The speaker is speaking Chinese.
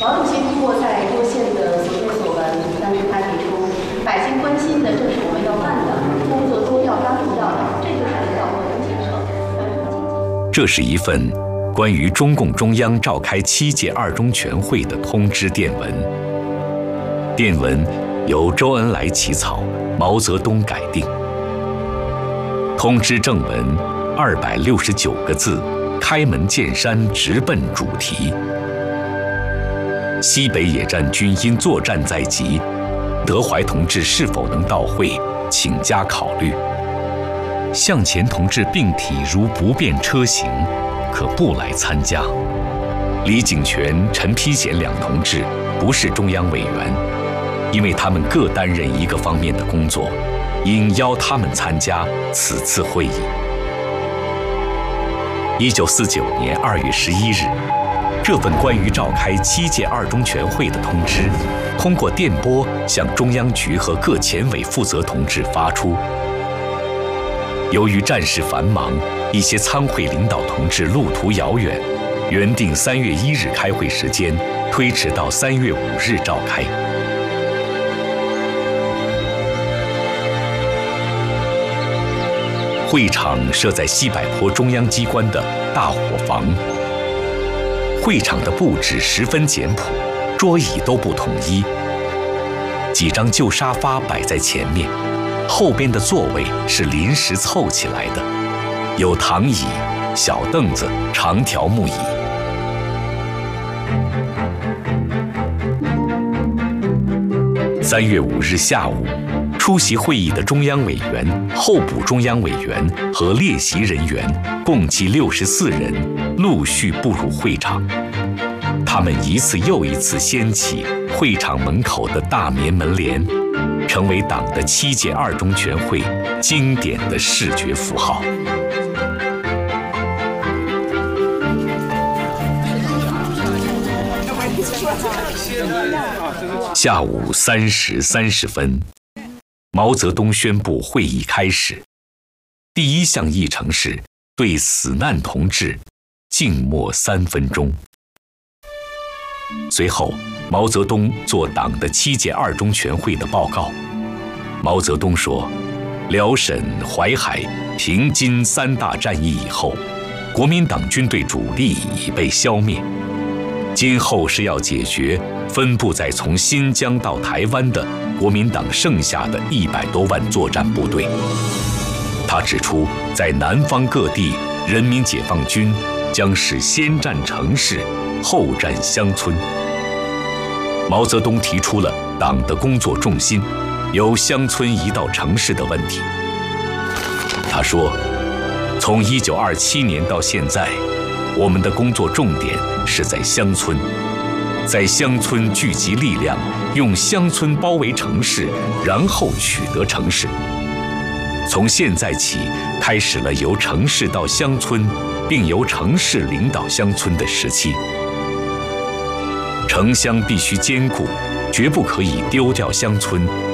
毛主席通过在多县的所见所闻，但是他提出，百姓关心的正是我们要办的工作中要当重要的，这就是领导国家建设。 这是一份关于中共中央召开7届二中全会的通知电文。电文由周恩来起草，毛泽东改定。通知正文269个字，开门见山，直奔主题。西北野战军因作战在即，德怀同志是否能到会，请加考虑。向前同志病体如不便车行，可不来参加。李井泉、陈丕显两同志不是中央委员，因为他们各担任一个方面的工作，应邀他们参加此次会议。1949年2月11日，这份关于召开7届二中全会的通知，通过电波向中央局和各前委负责同志发出。由于战事繁忙，一些参会领导同志路途遥远，原定3月1日开会时间推迟到3月5日召开。会场设在西柏坡中央机关的大伙房。会场的布置十分简朴，桌椅都不统一，几张旧沙发摆在前面，后边的座位是临时凑起来的，有躺椅、小凳子、长条木椅。3月5日下午，出席会议的中央委员、候补中央委员和列席人员共计64人，陆续步入会场。他们一次又一次掀起会场门口的大棉门帘，成为党的7届二中全会经典的视觉符号。下午3时30分，毛泽东宣布会议开始。第一项议程是对死难同志静默3分钟。随后，毛泽东做党的7届二中全会的报告。毛泽东说，辽沈、淮海、平津3大战役以后，国民党军队主力已被消灭，今后是要解决分布在从新疆到台湾的国民党剩下的100多万作战部队。他指出，在南方各地，人民解放军将是先占城市，后占乡村。毛泽东提出了党的工作重心由乡村移到城市的问题。他说，从1927年到现在，我们的工作重点是在乡村，在乡村聚集力量，用乡村包围城市，然后取得城市。从现在起，开始了由城市到乡村，并由城市领导乡村的时期。城乡必须兼顾，绝不可以丢掉乡村，